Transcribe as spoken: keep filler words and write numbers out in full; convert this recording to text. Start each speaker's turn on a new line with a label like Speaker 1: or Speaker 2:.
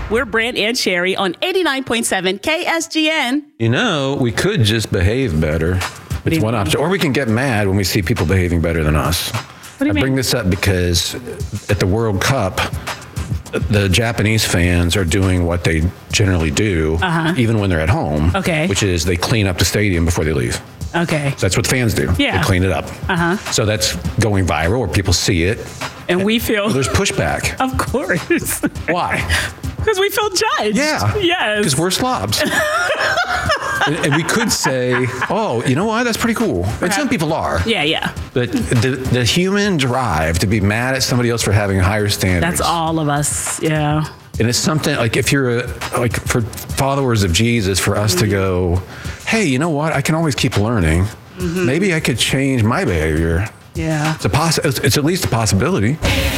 Speaker 1: We're Brant and Sherry on eighty-nine point seven K S G N.
Speaker 2: You know, we could just behave better. It's one
Speaker 1: mean?
Speaker 2: option. Or we can get mad when we see people behaving better than us.
Speaker 1: What do you
Speaker 2: I
Speaker 1: mean?
Speaker 2: bring this up because at the World Cup, the Japanese fans are doing what they generally do,
Speaker 1: Uh-huh.
Speaker 2: even when they're at home.
Speaker 1: Okay.
Speaker 2: Which is they clean up the stadium before they leave.
Speaker 1: Okay.
Speaker 2: So that's what fans do.
Speaker 1: Yeah.
Speaker 2: They clean it up.
Speaker 1: Uh-huh.
Speaker 2: So that's going viral, or people see it.
Speaker 1: And we feel,
Speaker 2: There's pushback.
Speaker 1: of course,
Speaker 2: Why?
Speaker 1: because we feel judged.
Speaker 2: Yeah.
Speaker 1: Yes.
Speaker 2: Because we're slobs. and, and we could say, oh, you know what? That's pretty cool. And some people are.
Speaker 1: Yeah, yeah.
Speaker 2: But the, the human drive to be mad at somebody else for having higher standards.
Speaker 1: That's all of us. Yeah.
Speaker 2: And it's something like if you're a, like for followers of Jesus, for us
Speaker 1: Mm-hmm.
Speaker 2: to go, hey, you know what? I can always keep learning.
Speaker 1: Mm-hmm.
Speaker 2: Maybe I could change my behavior.
Speaker 1: Yeah.
Speaker 2: It's a poss- it's, it's at least a possibility.